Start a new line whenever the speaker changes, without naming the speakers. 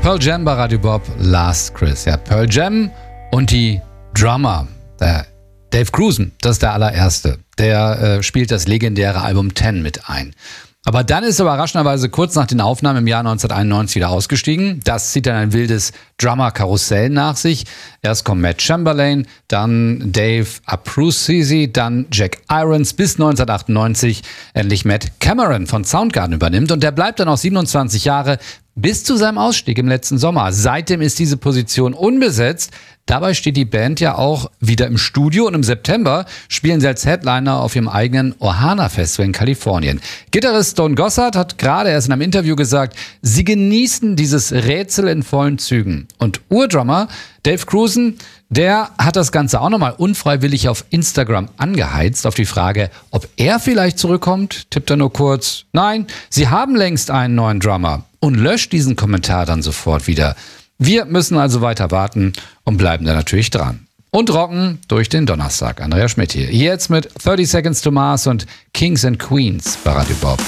Pearl Jam bei Radio Bob, Last Chris. Ja, Pearl Jam und die Drummer. Der Dave Grusin, das ist der allererste. Der spielt das legendäre Album 10 mit ein. Aber dann ist er überraschenderweise kurz nach den Aufnahmen im Jahr 1991 wieder ausgestiegen. Das zieht dann ein wildes Drummer-Karussell nach sich. Erst kommt Matt Chamberlain, dann Dave Abruzzese, dann Jack Irons, bis 1998 endlich Matt Cameron von Soundgarden übernimmt. Und der bleibt dann auch 27 Jahre bis zu seinem Ausstieg im letzten Sommer. Seitdem ist diese Position unbesetzt. Dabei steht die Band ja auch wieder im Studio und im September spielen sie als Headliner auf ihrem eigenen Ohana Festival in Kalifornien. Gitarrist Stone Gossard hat gerade erst in einem Interview gesagt, sie genießen dieses Rätsel in vollen Zügen. Und Urdrummer Dave Grusin, der hat das Ganze auch nochmal unfreiwillig auf Instagram angeheizt. Auf die Frage, ob er vielleicht zurückkommt, tippt er nur kurz, nein, sie haben längst einen neuen Drummer, und löscht diesen Kommentar dann sofort wieder. Wir müssen also weiter warten und bleiben da natürlich dran. Und rocken durch den Donnerstag. Andrea Schmidt hier. Jetzt mit 30 Seconds to Mars und Kings and Queens bei Radio Bob.